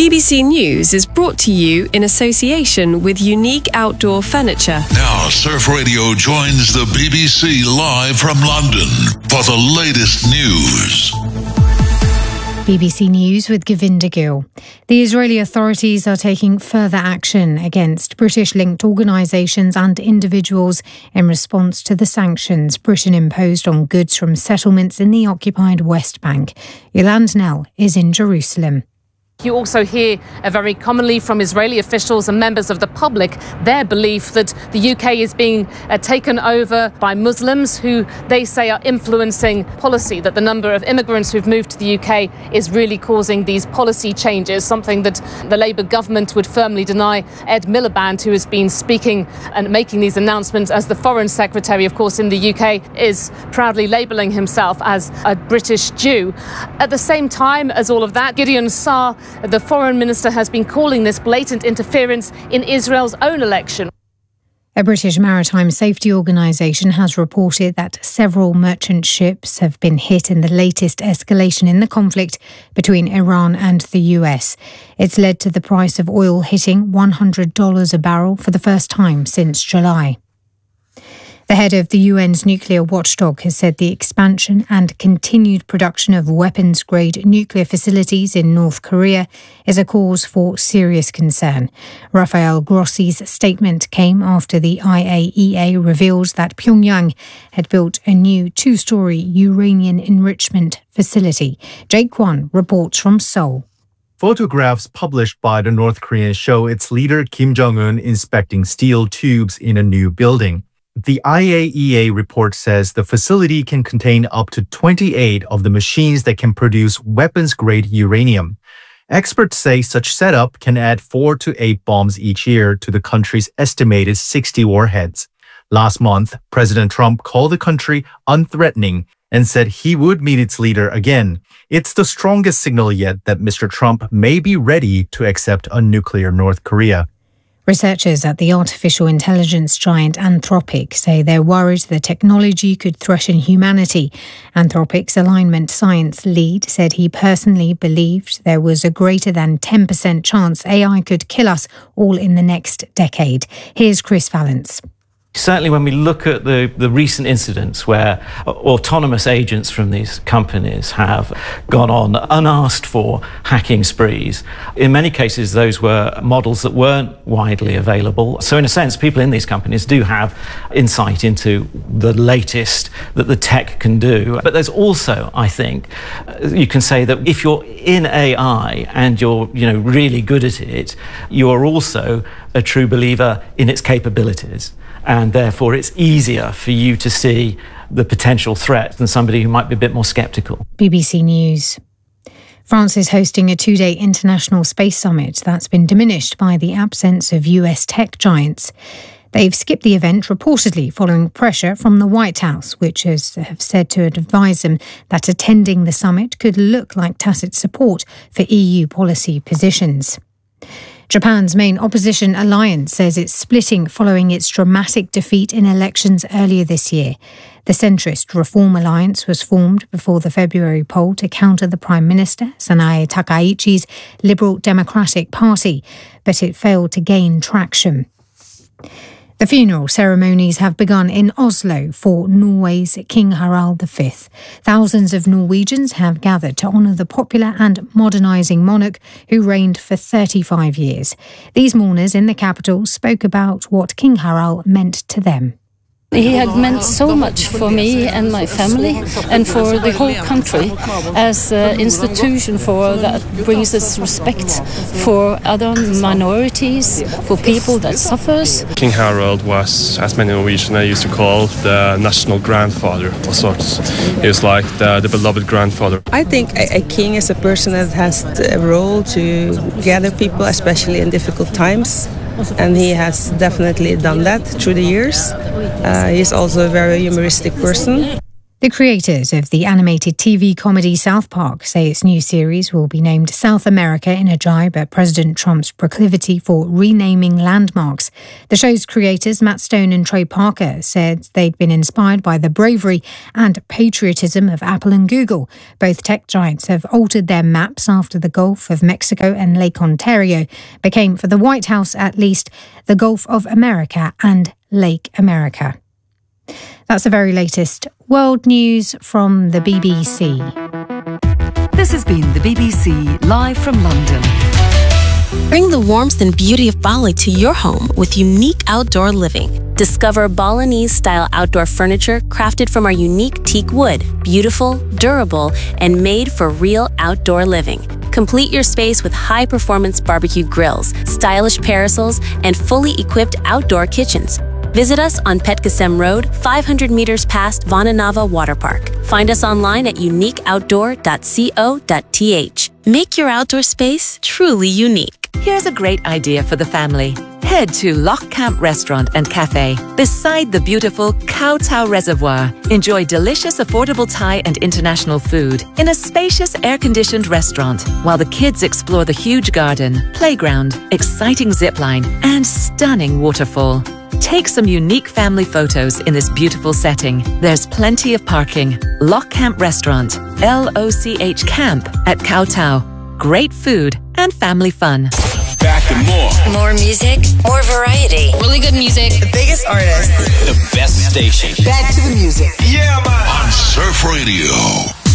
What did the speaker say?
BBC News is brought to you in association with Unique Outdoor Furniture. Now, Surf Radio joins the BBC live from London for the latest news. BBC News with Govinda Gill. The Israeli authorities are taking further action against British-linked organisations and individuals in response to the sanctions Britain imposed on goods from settlements in the occupied West Bank. Yolande Knell is in Jerusalem. You also hear very commonly from Israeli officials and members of the public their belief that the UK is being taken over by Muslims who they say are influencing policy, that the number of immigrants who've moved to the UK is really causing these policy changes, something that the Labour government would firmly deny. Ed Miliband, who has been speaking and making these announcements as the Foreign Secretary, of course, in the UK, is proudly labelling himself as a British Jew. At the same time as all of that, Gideon Saar, the Foreign Minister, has been calling this blatant interference in Israel's own election. A British maritime safety organisation has reported that several merchant ships have been hit in the latest escalation in the conflict between Iran and the US. It's led to the price of oil hitting $100 a barrel for the first time since July. The head of the UN's nuclear watchdog has said the expansion and continued production of weapons-grade nuclear facilities in North Korea is a cause for serious concern. Rafael Grossi's statement came after the IAEA revealed that Pyongyang had built a new two-storey uranium enrichment facility. Jake Kwon reports from Seoul. Photographs published by the North Korean show its leader Kim Jong-un inspecting steel tubes in a new building. The IAEA report says the facility can contain up to 28 of the machines that can produce weapons-grade uranium. Experts say such setup can add 4 to 8 bombs each year to the country's estimated 60 warheads. Last month, President Trump called the country unthreatening and said he would meet its leader again. It's the strongest signal yet that Mr. Trump may be ready to accept a nuclear North Korea. Researchers at the artificial intelligence giant Anthropic say they're worried the technology could threaten humanity. Anthropic's alignment science lead said he personally believed there was a greater than 10% chance AI could kill us all in the next decade. Here's Chris Vallance. Certainly when we look at the recent incidents where autonomous agents from these companies have gone on unasked for hacking sprees, in many cases those were models that weren't widely available. So in a sense, people in these companies do have insight into the latest that the tech can do. But there's also, I think, you can say that if you're in AI and you're really good at it, you are also a true believer in its capabilities. And therefore, it's easier for you to see the potential threat than somebody who might be a bit more sceptical. BBC News. France is hosting a 2-day international space summit that's been diminished by the absence of US tech giants. They've skipped the event reportedly following pressure from the White House, which have said to advise them that attending the summit could look like tacit support for EU policy positions. Japan's main opposition alliance says it's splitting following its dramatic defeat in elections earlier this year. The centrist Reform Alliance was formed before the February poll to counter the Prime Minister, Sanae Takaichi's Liberal Democratic Party, but it failed to gain traction. The funeral ceremonies have begun in Oslo for Norway's King Harald V. Thousands of Norwegians have gathered to honour the popular and modernising monarch who reigned for 35 years. These mourners in the capital spoke about what King Harald meant to them. He had meant so much for me and my family and for the whole country as an institution that brings us respect for other minorities, for people that suffers. King Harald was, as many Norwegians used to call, the national grandfather of sorts. He was like the beloved grandfather. I think a king is a person that has a role to gather people, especially in difficult times. And he has definitely done that through the years. He's also a very humoristic person. The creators of the animated TV comedy South Park say its new series will be named South America in a jibe at President Trump's proclivity for renaming landmarks. The show's creators, Matt Stone and Trey Parker, said they'd been inspired by the bravery and patriotism of Apple and Google. Both tech giants have altered their maps after the Gulf of Mexico and Lake Ontario became, for the White House at least, the Gulf of America and Lake America. That's the very latest world news from the BBC. This has been the BBC live from London. Bring the warmth and beauty of Bali to your home with unique outdoor living. Discover Balinese-style outdoor furniture crafted from our unique teak wood, beautiful, durable, and made for real outdoor living. Complete your space with high-performance barbecue grills, stylish parasols, and fully equipped outdoor kitchens. Visit us on Petkasem Road, 500 meters past Vananava Water Park. Find us online at uniqueoutdoor.co.th. Make your outdoor space truly unique. Here's a great idea for the family. Head to Loch Camp Restaurant and Cafe beside the beautiful Koh Tao Reservoir. Enjoy delicious, affordable Thai and international food in a spacious, air-conditioned restaurant while the kids explore the huge garden, playground, exciting zipline, and stunning waterfall. Take some unique family photos in this beautiful setting. There's plenty of parking. Loch Camp Restaurant, LOCH Camp at Koh Tao. Great food and family fun. Back to more. More music, more variety. Really good music. The biggest artists. The best station. Back to the music. Yeah, man. On Surf Radio.